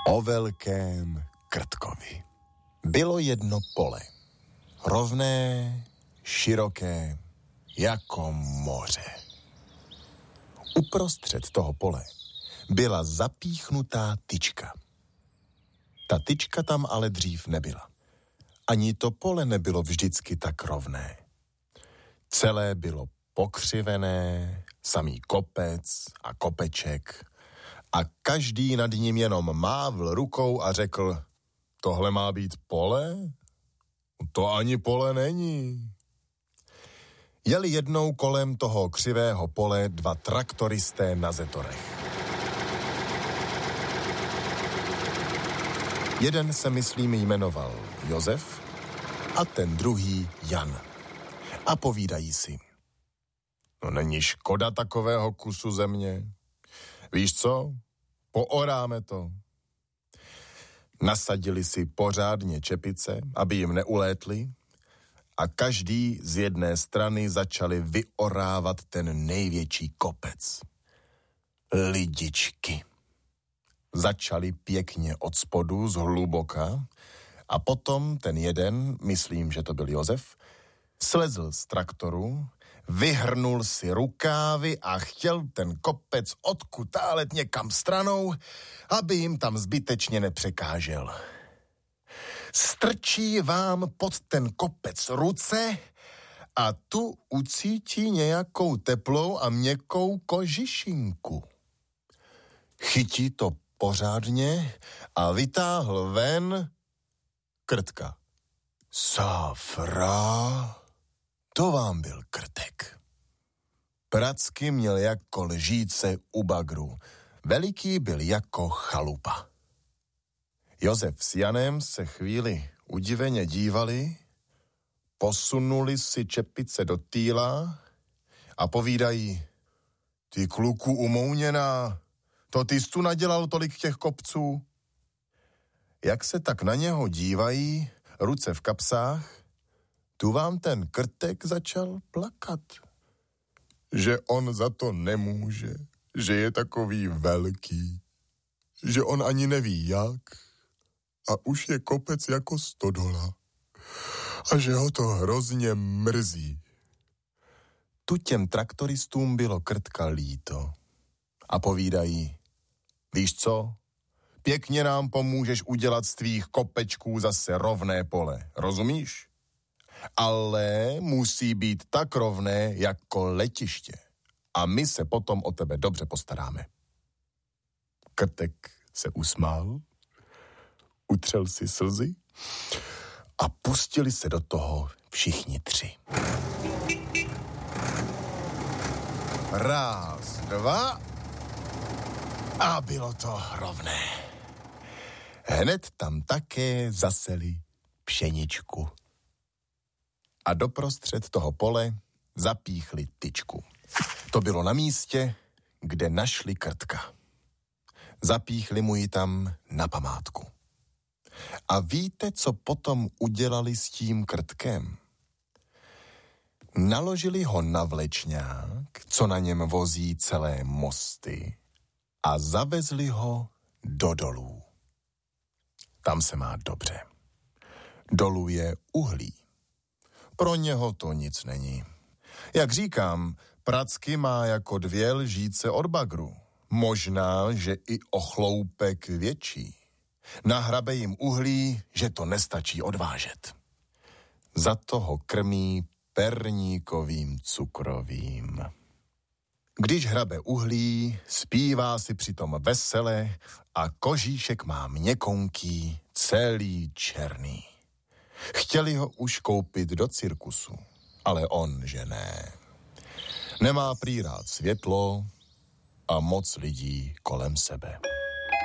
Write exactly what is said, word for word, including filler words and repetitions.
O velkém Krtkovi. Bylo jedno pole. Rovné, široké, jako moře. Uprostřed toho pole byla zapíchnutá tyčka. Ta tyčka tam ale dřív nebyla. Ani to pole nebylo vždycky tak rovné. Celé bylo pokřivené, samý kopec a kopeček a každý nad ním jenom mávl rukou a řekl, tohle má být pole? To ani pole není. Jeli jednou kolem toho křivého pole dva traktoristé na zetorech. Jeden se, myslím, jmenoval Josef a ten druhý Jan. A povídají si. No není škoda takového kusu země. Víš co? Pooráme to. Nasadili si pořádně čepice, aby jim neulétli a každý z jedné strany začali vyorávat ten největší kopec. Lidičky. Začali pěkně od spodu, z hluboka a potom ten jeden, myslím, že to byl Josef, slezl z traktoru, vyhrnul si rukávy a chtěl ten kopec odkutálet někam stranou, aby jim tam zbytečně nepřekážel. Strčí vám pod ten kopec ruce a tu ucítí nějakou teplou a měkkou kožišinku. Chytí to pořádně a vytáhl ven Krtka. Safra, to vám byl Krtek. Pracky měl jako lžíce u bagru. Veliký byl jako chalupa. Josef s Janem se chvíli udiveně dívali, posunuli si čepice do týla a povídají, ty kluku umouněná, to ty jsi tu nadělal tolik těch kopců? Jak se tak na něho dívají, ruce v kapsách, tu vám ten Krtek začal plakat. Že on za to nemůže, že je takový velký, že on ani neví jak a už je kopec jako stodola a že ho to hrozně mrzí. Tu těm traktoristům bylo Krtka líto a povídají, víš co, pěkně nám pomůžeš udělat z tvých kopečků zase rovné pole, rozumíš? Ale musí být tak rovné jako letiště a my se potom o tebe dobře postaráme. Krtek se usmál, utřel si slzy a pustili se do toho všichni tři. Raz, dva a bylo to rovné. Hned tam také zaseli pšeničku. A doprostřed toho pole zapíchli tyčku. To bylo na místě, kde našli Krtka. Zapíchli mu ji tam na památku. A víte, co potom udělali s tím Krtkem? Naložili ho na vlečňák, co na něm vozí celé mosty, a zavezli ho do dolů. Tam se má dobře. Dolů je uhlí. Pro něho to nic není. Jak říkám, pracky má jako dvě lžíce od bagru. Možná, že i o chloupek větší. Nahrabe jim uhlí, že to nestačí odvážet. Za toho krmí perníkovým cukrovým. Když hrabe uhlí, zpívá si přitom vesele a kožíšek má měkonký, celý černý. Chtěli ho už koupit do cirkusu, ale on, že ne. Nemá prý rád světlo a moc lidí kolem sebe.